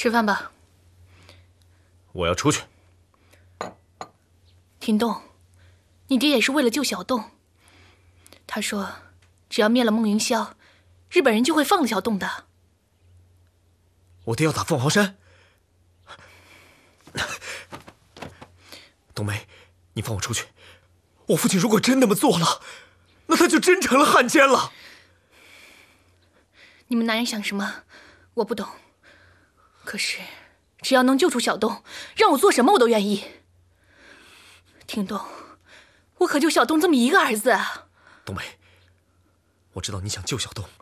吃饭吧。 我要出去。 廷栋，你爹也是为了救小栋。他说，只要灭了孟云霄，日本人就会放了小栋的。 我爹要打凤凰山。冬梅，你放我出去。我父亲如果真那么做了，那他就真成了汉奸了。 你们男人想什么，我不懂。可是，只要能救出小栋，让我做什么我都愿意。廷栋，我可就小栋这么一个儿子啊。 冬梅，我知道你想救小栋，